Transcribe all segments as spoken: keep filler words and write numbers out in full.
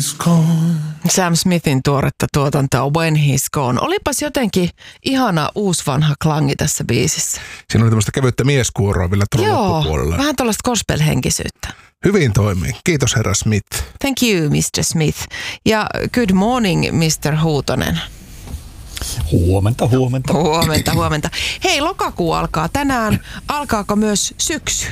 he's gone. Sam Smithin tuoretta tuotantoa When He's Gone. Olipas jotenkin ihana uusvanha klangi tässä biisissä. Siinä oli tämmöistä kevyttä mieskuoroa vielä tuolla loppupuolella. Vähän tuollaista gospel-henkisyyttä. Hyvin toimii. Kiitos, herra Smith. Thank you, mister Smith. Ja good morning, mister Huutonen. Huomenta, huomenta. Huomenta, huomenta. Hei, lokakuu alkaa tänään. Alkaako myös syksy?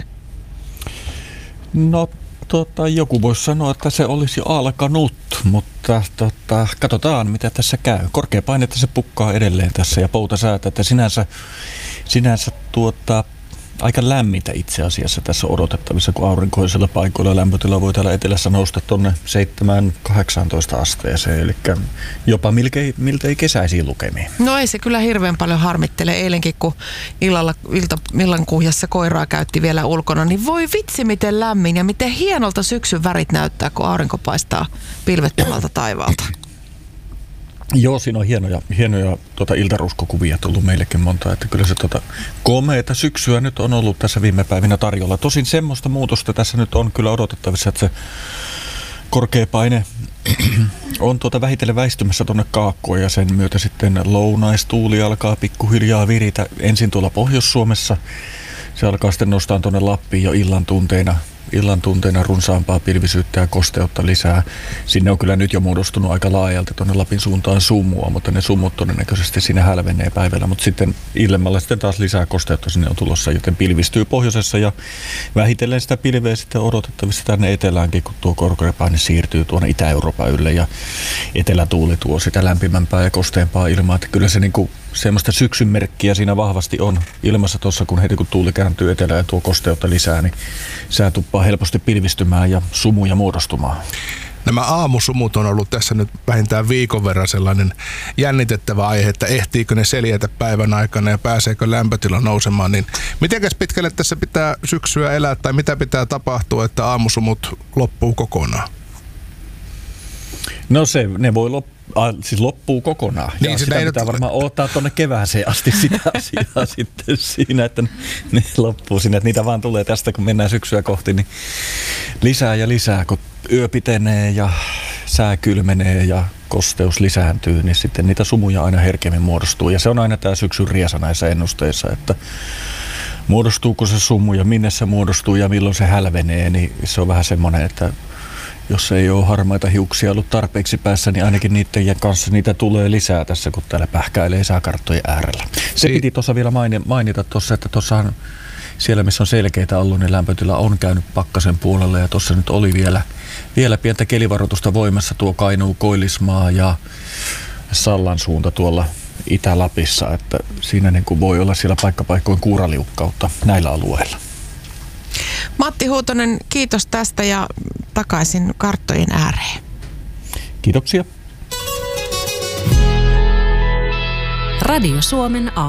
No, tota, joku voisi sanoa, että se olisi alkanut, mutta tota, katsotaan, mitä tässä käy. Korkea painetta se pukkaa edelleen tässä ja poutasäätä, että sinänsä, sinänsä tuota, aika lämmintä itse asiassa tässä odotettavissa, kun aurinkoisilla paikoilla lämpötila voi täällä etelässä nousta tuonne seitsemän kahdeksantoista asteeseen, eli jopa miltei, miltei kesäisiin lukemiin. No ei se kyllä hirveän paljon harmittele. Eilenkin, kun illalla, ilta, illankuhjassa koiraa käytti vielä ulkona, niin voi vitsi miten lämmin ja miten hienolta syksyn värit näyttää, kun aurinko paistaa pilvettömältä taivaalta. Joo, siinä on hienoja, hienoja tuota iltaruskokuvia tullut meillekin monta, että kyllä se tuota komeita syksyä nyt on ollut tässä viime päivinä tarjolla. Tosin semmoista muutosta tässä nyt on kyllä odotettavissa, että se korkea paine on tuota vähitellen väistymässä tuonne kaakkoon ja sen myötä sitten lounaistuuli alkaa pikkuhiljaa viritä ensin tuolla Pohjois-Suomessa. Se alkaa sitten nostaa tuonne Lappiin jo illan tunteina. Illan tunteina runsaampaa pilvisyyttä ja kosteutta lisää. Sinne on kyllä nyt jo muodostunut aika laajalti tuonne Lapin suuntaan sumua, mutta ne sumut todennäköisesti sinne hälvenee päivällä. Mutta sitten illemmällä sitten taas lisää kosteutta sinne on tulossa, joten pilvistyy pohjoisessa ja vähitellen sitä pilveä sitten odotettavissa tänne eteläänkin, kun tuo korkeapaine siirtyy tuonne Itä-Euroopan ylle ja etelätuuli tuo sitä lämpimämpää ja kosteampaa ilmaa. Että kyllä se niinku semmoista syksyn merkkiä siinä vahvasti on ilmassa tuossa, kun heti kun tuuli kääntyy etelään ja tuo kosteutta lisää, niin sää tuppaa helposti pilvistymään ja sumuja muodostumaan. Nämä aamusumut on ollut tässä nyt vähintään viikon verran sellainen jännitettävä aihe, että ehtiikö ne seljätä päivän aikana ja pääseekö lämpötila nousemaan. Niin mitenkäs pitkälle tässä pitää syksyä elää tai mitä pitää tapahtua, että aamusumut loppuu kokonaan? No se, ne voi loppua. Ah, siis loppuu kokonaan. Niin, ja sitä sitä pitää nyt varmaan odottaa tuonne kevääseen asti sitä asiaa sitten siinä, että ne loppuu sinne. Että niitä vaan tulee tästä, kun mennään syksyä kohti, niin lisää ja lisää. Kun yö pitenee ja sää kylmenee ja kosteus lisääntyy, niin sitten niitä sumuja aina herkemmin muodostuu. Ja se on aina tämä syksyn riesa näissä ennusteissa, että muodostuuko se sumu ja minne se muodostuu ja milloin se hälvenee, niin se on vähän semmoinen, että jos ei ole harmaita hiuksia ollut tarpeeksi päässä, niin ainakin niiden kanssa niitä tulee lisää tässä, kun täällä pähkäilee sääkarttojen äärellä. Se si- piti tuossa vielä mainita tuossa, että tuossahan siellä, missä on selkeitä ollut, niin lämpötila on käynyt pakkasen puolella ja tuossa nyt oli vielä, vielä pientä kelivaroitusta voimassa tuo Kainuu, Koillismaa ja Sallan suunta tuolla Itä-Lapissa, että siinä niin kuin voi olla siellä paikkapaikkoin kuuraliukkautta näillä alueilla. Matti Huutonen, kiitos tästä ja takaisin karttojen ääreen. Kiitoksia. Radio Suomen A.